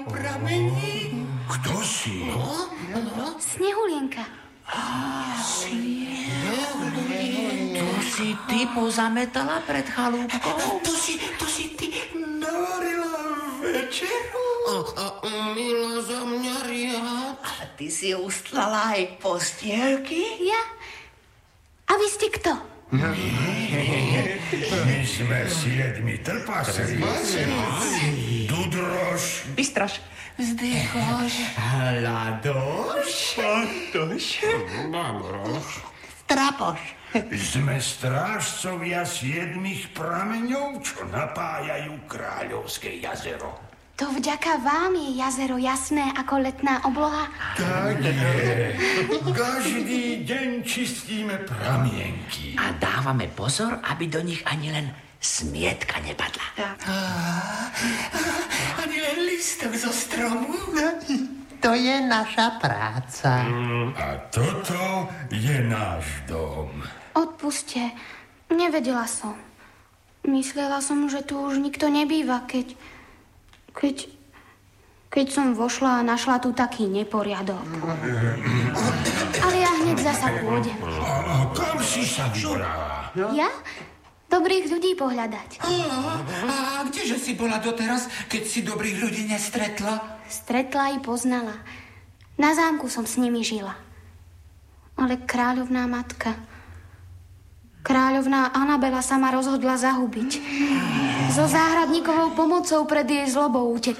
pramení. Kto si? Snehulienka. To si ty pozametala pred chalúbkou? To si ty navarila večeru? Mila za mňa riad. A ty si ustlala aj postielky? Ja? A vy ste kto? My sme 7 trpaslí. Dudroš. Bystraš. Vzdychoš. Hladoš? Trapoš. Sme strážcovia 7 prameňov, čo napájajú Kráľovské jazero. To vďaka vám je jazero jasné ako letná obloha? Tak je. Každý deň čistíme pramienky. A dávame pozor, aby do nich ani len smietka nepadla. Ani len lístok zo stromu? To je naša práca. A toto je náš dom. Odpuste, nevedela som. Myslela som, že tu už nikto nebýva, keď som vošla a našla tu taký neporiadok. Ale ja hneď zasa pôjdem. A kam si sa vybrala? Ja? Dobrých ľudí pohľadať. A kdeže si bola doteraz, keď si dobrých ľudí nestretla? Stretla i poznala. Na zámku som s nimi žila. Ale kráľovná matka, kráľovná Anabela sa ma rozhodla zahubiť. So záhradníkovou pomocou pred jej zlobou utekla.